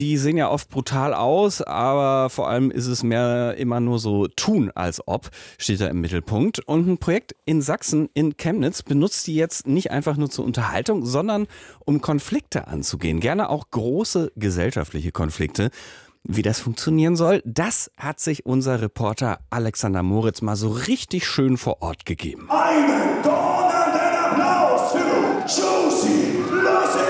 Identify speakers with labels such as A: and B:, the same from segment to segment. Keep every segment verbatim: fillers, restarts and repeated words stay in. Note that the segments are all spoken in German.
A: Die sehen ja oft brutal aus, aber vor allem ist es mehr immer nur so tun als ob, steht da im Mittelpunkt. Und ein Projekt in Sachsen, in Chemnitz, benutzt die jetzt nicht einfach nur zur Unterhaltung, sondern um Konflikte anzugehen. Gerne auch große gesellschaftliche Konflikte. Wie das funktionieren soll, das hat sich unser Reporter Alexander Moritz mal so richtig schön vor Ort gegeben.
B: Einen donnernden Applaus für Juicy Lucy!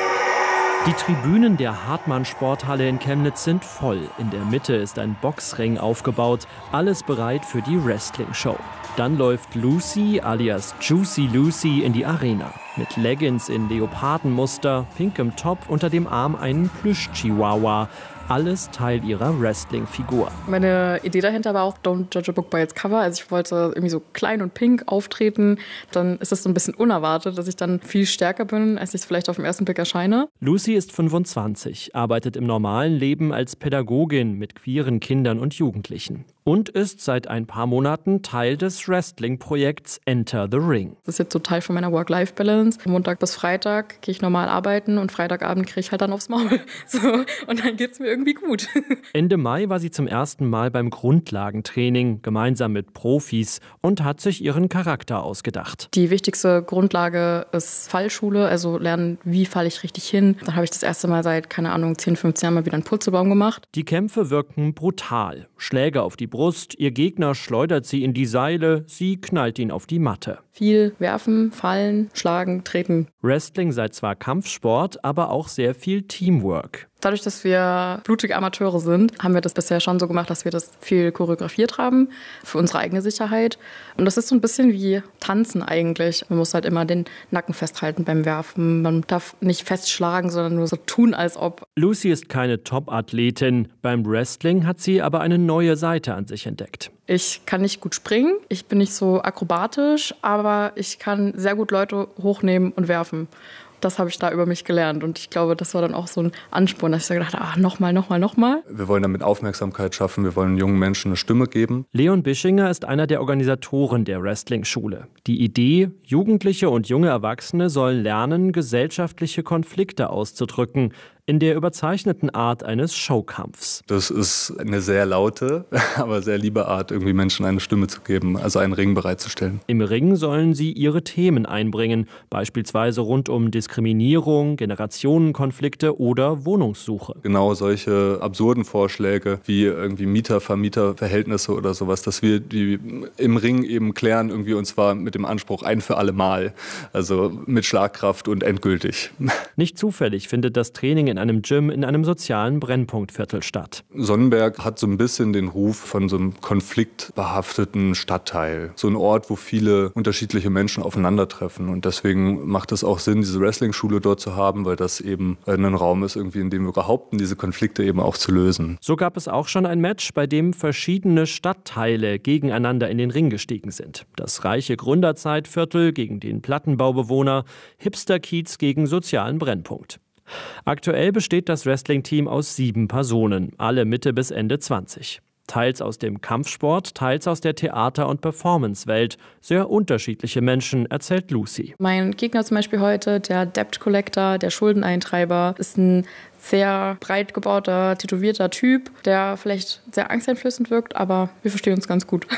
C: Die Tribünen der Hartmann-Sporthalle in Chemnitz sind voll. In der Mitte ist ein Boxring aufgebaut, alles bereit für die Wrestling-Show. Dann läuft Lucy alias Juicy Lucy in die Arena. Mit Leggings in Leopardenmuster, pinkem Top, unter dem Arm einen Plüsch-Chihuahua. Alles Teil ihrer Wrestling-Figur.
D: Meine Idee dahinter war auch Don't Judge a Book by its Cover. Also ich wollte irgendwie so klein und pink auftreten. Dann ist es so ein bisschen unerwartet, dass ich dann viel stärker bin, als ich vielleicht auf den ersten Blick erscheine.
C: Lucy ist fünfundzwanzig, arbeitet im normalen Leben als Pädagogin mit queeren Kindern und Jugendlichen. Und ist seit ein paar Monaten Teil des Wrestling-Projekts Enter the Ring.
D: Das ist jetzt so Teil von meiner Work-Life-Balance. Montag bis Freitag gehe ich normal arbeiten und Freitagabend kriege ich halt dann aufs Maul. So, und dann geht's mir irgendwie gut.
C: Ende Mai war sie zum ersten Mal beim Grundlagentraining, gemeinsam mit Profis, und hat sich ihren Charakter ausgedacht.
D: Die wichtigste Grundlage ist Fallschule, also lernen, wie falle ich richtig hin. Dann habe ich das erste Mal seit, keine Ahnung, zehn, fünfzehn Jahren mal wieder einen Purzelbaum gemacht.
C: Die Kämpfe wirken brutal. Schläge auf die Brust, ihr Gegner schleudert sie in die Seile, sie knallt ihn auf die Matte.
D: Viel werfen, fallen, schlagen, treten.
C: Wrestling sei zwar Kampfsport, aber auch sehr viel Teamwork.
D: Dadurch, dass wir blutige Amateure sind, haben wir das bisher schon so gemacht, dass wir das viel choreografiert haben für unsere eigene Sicherheit. Und das ist so ein bisschen wie Tanzen eigentlich. Man muss halt immer den Nacken festhalten beim Werfen. Man darf nicht festschlagen, sondern nur so tun, als ob.
C: Lucy ist keine Top-Athletin. Beim Wrestling hat sie aber eine neue Seite an sich entdeckt.
D: Ich kann nicht gut springen, ich bin nicht so akrobatisch, aber ich kann sehr gut Leute hochnehmen und werfen. Das habe ich da über mich gelernt und ich glaube, das war dann auch so ein Ansporn, dass ich so gedacht habe, ach, nochmal, nochmal, nochmal.
E: Wir wollen damit Aufmerksamkeit schaffen, wir wollen jungen Menschen eine Stimme geben.
C: Leon Bischinger ist einer der Organisatoren der Wrestling-Schule. Die Idee, Jugendliche und junge Erwachsene sollen lernen, gesellschaftliche Konflikte auszudrücken, in der überzeichneten Art eines Showkampfs.
E: Das ist eine sehr laute, aber sehr liebe Art, irgendwie Menschen eine Stimme zu geben, also einen Ring bereitzustellen.
C: Im Ring sollen sie ihre Themen einbringen, beispielsweise rund um Diskriminierung, Generationenkonflikte oder Wohnungssuche.
E: Genau solche absurden Vorschläge wie irgendwie Mieter-Vermieter-Verhältnisse oder sowas, dass wir die im Ring eben klären, irgendwie, und zwar mit dem Anspruch ein für alle Mal, also mit Schlagkraft und endgültig.
C: Nicht zufällig findet das Training in in einem Gym in einem sozialen Brennpunktviertel statt.
E: Sonnenberg hat so ein bisschen den Ruf von so einem konfliktbehafteten Stadtteil. So ein Ort, wo viele unterschiedliche Menschen aufeinandertreffen. Und deswegen macht es auch Sinn, diese Wrestling-Schule dort zu haben, weil das eben ein Raum ist, irgendwie, in dem wir behaupten, diese Konflikte eben auch zu lösen.
C: So gab es auch schon ein Match, bei dem verschiedene Stadtteile gegeneinander in den Ring gestiegen sind. Das reiche Gründerzeitviertel gegen den Plattenbaubewohner, Hipster-Kiez gegen sozialen Brennpunkt. Aktuell besteht das Wrestling-Team aus sieben Personen, alle Mitte bis Ende zwanzig. Teils aus dem Kampfsport, teils aus der Theater- und Performance-Welt. Sehr unterschiedliche Menschen, erzählt Lucy.
D: Mein Gegner zum Beispiel heute, der Debt Collector, der Schuldeneintreiber, ist ein sehr breit gebauter, tätowierter Typ, der vielleicht sehr angsteinflößend wirkt, aber wir verstehen uns ganz gut.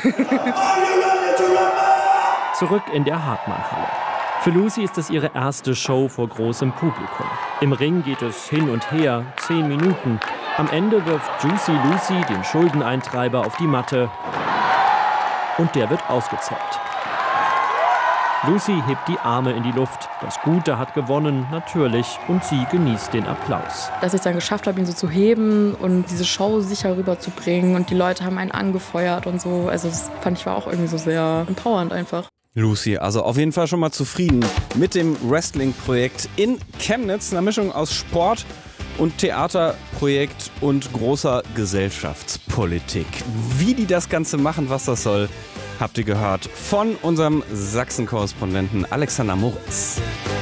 C: Zurück in der Hartmann-Halle. Für Lucy ist es ihre erste Show vor großem Publikum. Im Ring geht es hin und her, zehn Minuten. Am Ende wirft Juicy Lucy den Schuldeneintreiber auf die Matte und der wird ausgezählt. Lucy hebt die Arme in die Luft. Das Gute hat gewonnen, natürlich, und sie genießt den Applaus.
D: Dass ich es dann geschafft habe, ihn so zu heben und diese Show sicher rüberzubringen und die Leute haben einen angefeuert und so. Also das fand ich war auch irgendwie so sehr empowernd einfach.
A: Lucy, also auf jeden Fall schon mal zufrieden mit dem Wrestling-Projekt in Chemnitz. Eine Mischung aus Sport und Theaterprojekt und großer Gesellschaftspolitik. Wie die das Ganze machen, was das soll, habt ihr gehört von unserem Sachsen-Korrespondenten Alexander Moritz.